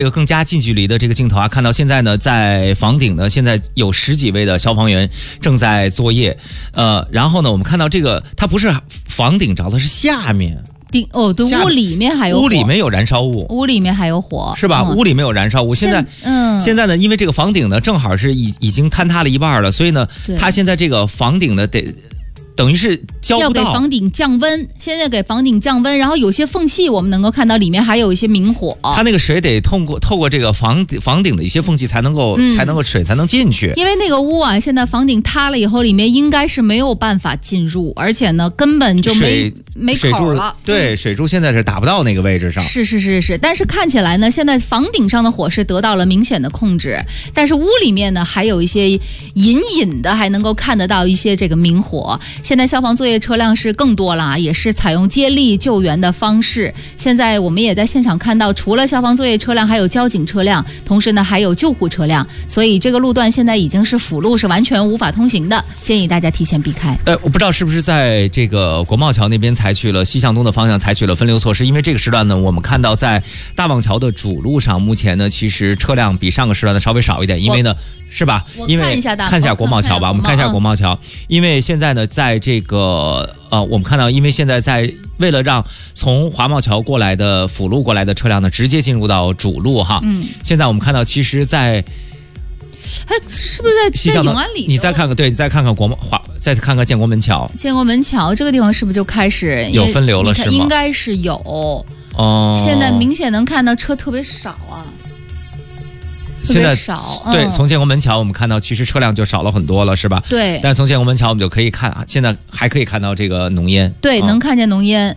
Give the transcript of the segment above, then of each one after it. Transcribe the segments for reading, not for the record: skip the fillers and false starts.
这个更加近距离的这个镜头啊，看到现在呢，在房顶呢，现在有10几位的消防员正在作业。然后呢，我们看到这个它不是房顶着的，是下面。 对，屋里面还有火， 屋里面有燃烧物， 屋里面还有火， 是吧？屋里面有燃烧物。现在呢，因为这个房顶呢，正好是已经坍塌了一半了，所以呢，它现在这个房顶呢等于是交不到， 要给房顶降温，现在给房顶降温，然后有些缝隙我们能够看到里面还有一些明火。 它那个水得透过这个房顶的一些缝隙才能够水才能进去。 因为那个屋啊，现在房顶塌了以后，里面应该是没有办法进入，而且呢根本就没口了。 对，水柱现在是打不到那个位置上。 是，但是看起来呢，现在房顶上的火是得到了明显的控制，但是屋里面呢还有一些隐的还能够看得到一些这个明火。现在消防作业车辆是更多了，也是采用接力救援的方式。现在我们也在现场看到，除了消防作业车辆，还有交警车辆，同时呢还有救护车辆，所以这个路段现在已经是辅路，是完全无法通行的，建议大家提前避开。 我不知道是不是在这个国贸桥那边采取了西向东的方向采取了分流措施，因为这个时段呢，我们看到在大望桥的主路上，目前呢其实车辆比上个时段的稍微少一点，因为呢。是吧？因为看一下国贸桥吧，我们看一下国贸桥。因为现在呢，在这个我们看到，因为现在为了让从华贸桥过来的辅路过来的车辆呢，直接进入到主路哈。现在我们看到，其实在， 是不是在永安里？ 你再看看，对，你再看看再看看建国门桥。 建国门桥这个地方是不是就开始有分流了？是吗？ 应该是有。现在明显能看到车特别少啊。 现在对，从建国门桥我们看到其实车辆就少了很多了，是吧？ 对。 但是从建国门桥我们就可以看啊，现在还可以看到这个浓烟。 对，能看见浓烟。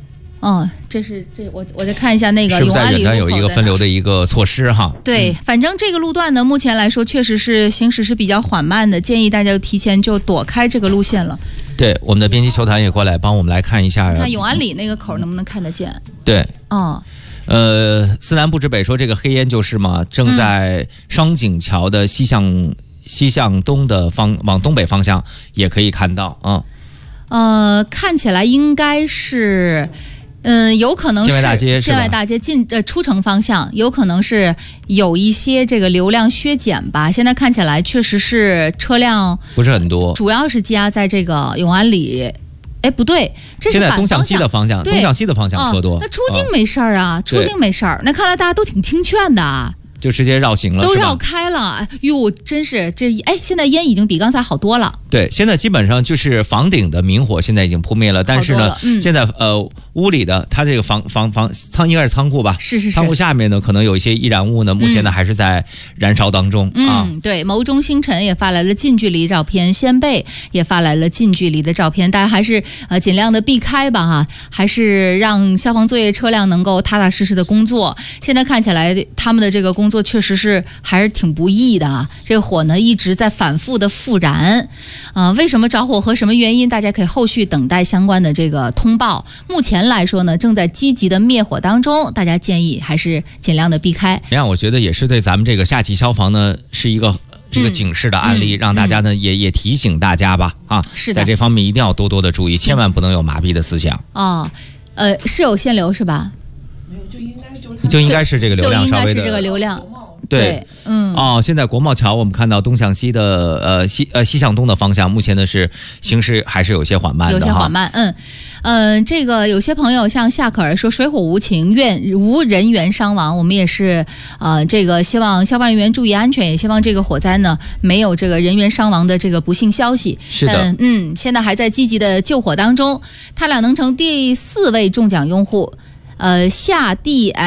我再看一下那个是不是在远端有一个分流的一个措施哈？ 对，反正这个路段呢，目前来说确实是行驶是比较缓慢的，建议大家提前就躲开这个路线了。 对，我们的编辑球团也过来帮我们来看一下， 看永安里那个口能不能看得见？ 对，思南不知北说这个黑烟就是嘛，正在双井桥的西向东的往东北方向也可以看到啊。 看起来应该是，有可能是建外大街出城方向，有可能是有一些这个流量削减吧。现在看起来确实是车辆不是很多， 主要是加在这个永安里。不对，这是现在东向西的方向，东向西的方向车多。 那出京没事儿啊，出京没事儿。那看来大家都挺听劝的啊。 就直接绕行了， 都绕开了。哟，真是现在烟已经比刚才好多了。 对，现在基本上就是房顶的明火现在已经扑灭了，但是呢，现在屋里的它这个仓应该是仓库吧？ 是。 仓库下面呢，可能有一些易燃物呢，目前呢还是在燃烧当中啊。 对，牟中星辰也发来了近距离照片，仙贝也发来了近距离的照片，大家还是尽量的避开吧哈，还是让消防作业车辆能够踏踏实实的工作。现在看起来他们的这个工作确实是还是挺不易的啊，这个火呢一直在反复的复燃，为什么着火和什么原因，大家可以后续等待相关的这个通报。目前来说呢，正在积极的灭火当中，大家建议还是尽量的避开。 我觉得也是对咱们这个下级消防呢是一个这个警示的案例，让大家呢也提醒大家吧啊， 是的， 在这方面一定要多多的注意，千万不能有麻痹的思想。 是有限流是吧？ 就应该是这个流量稍微的， 就应该是这个流量。 对，现在国贸桥我们看到东向西的西向东的方向，目前呢是行驶还是有些缓慢的， 有些缓慢。这个有些朋友像夏可儿说水火无情，愿无人员伤亡。我们也是这个希望消防人员注意安全，也希望这个火灾呢没有这个人员伤亡的这个不幸消息。 是的， 现在还在积极的救火当中。他俩能成第4位中奖用户。下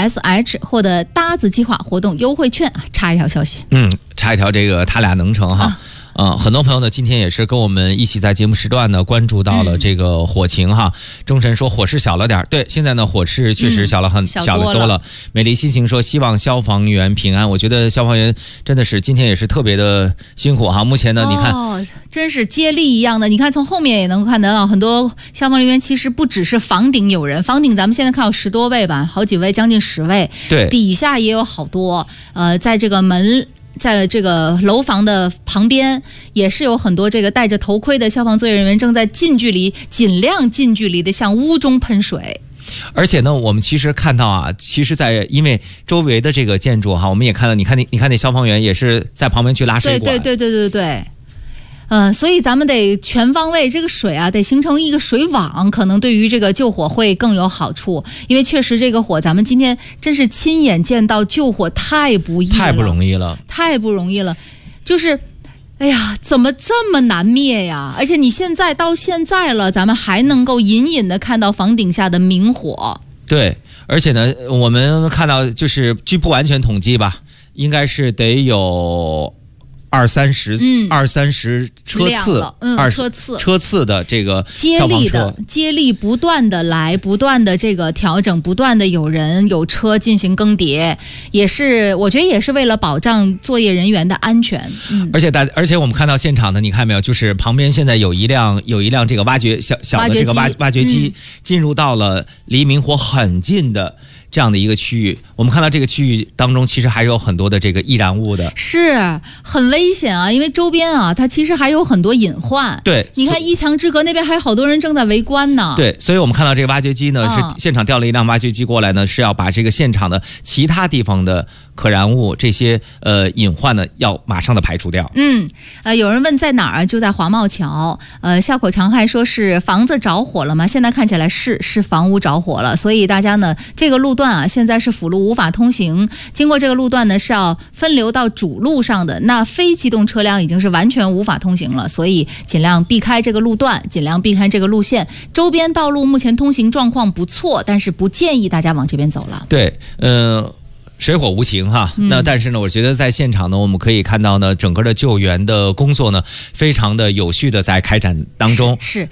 DSH 获得搭子计划活动优惠券，插一条消息。 插一条这个他俩能成哈。很多朋友呢今天也是跟我们一起在节目时段呢关注到了这个火情哈。钟晨说火势小了点，对，现在呢火势确实小了多了。美丽心情说希望消防员平安，我觉得消防员真的是今天也是特别的辛苦哈。目前呢你看真是接力一样的，你看从后面也能看得到很多消防人员，其实不只是房顶有人，房顶咱们现在看有10多位吧，好几位，将近10位， 对， 底下也有好多，在这个在这个楼房的旁边也是有很多这个戴着头盔的消防作业人员正在尽量近距离的向屋中喷水。 而且呢，我们其实看到啊，其实因为周围的这个建筑哈，我们也看到，你看那消防员也是在旁边去拉水管。 对。所以咱们得全方位，这个水啊得形成一个水网，可能对于这个救火会更有好处。因为确实这个火，咱们今天真是亲眼见到，救火太不易了， 太不容易了，就是。哎呀，怎么这么难灭呀？而且你到现在了，咱们还能够隐隐的看到房顶下的明火。对，而且呢，我们看到就是据不完全统计吧，应该是得有20-30车次的这个消防车接力不断的来，不断的这个调整，不断的有人有车进行更迭，我觉得也是为了保障作业人员的安全。而且我们看到现场呢，你看没有，就是旁边现在有一辆这个小的这个挖掘机进入到了离明火很近的这样的一个区域。我们看到这个区域当中其实还有很多的这个易燃物的，是很危险啊，因为周边啊它其实还有很多隐患。对，你看一墙之隔那边还有好多人正在围观呢。对，所以我们看到这个挖掘机呢，是现场调了一辆挖掘机过来呢，是要把这个现场的其他地方的可燃物这些隐患呢要马上的排除掉。有人问在哪儿，就在华茂桥。笑口常开说是房子着火了吗？现在看起来是房屋着火了，所以大家呢这个路段啊现在是辅路无法通行，经过这个路段呢是要分流到主路上的，那非机动车辆已经是完全无法通行了，所以尽量避开这个路段，尽量避开这个路线。周边道路目前通行状况不错，但是不建议大家往这边走了。对，水火无情哈，那但是呢，我觉得在现场呢，我们可以看到呢，整个的救援的工作呢，非常的有序的在开展当中。是。